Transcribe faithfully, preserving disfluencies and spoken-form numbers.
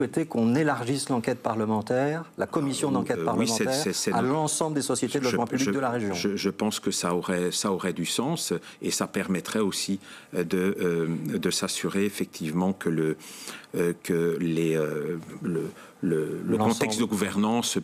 souhaitez qu'on élargisse l'enquête parlementaire, la commission euh, d'enquête euh, parlementaire, oui, c'est, c'est, c'est à notre... l'ensemble des sociétés de logement je, public je, de la région. Je, je pense que ça aurait, ça aurait du sens et ça permettrait aussi de, euh, de s'assurer effectivement que, le, euh, que les, euh, le, le, le contexte de gouvernance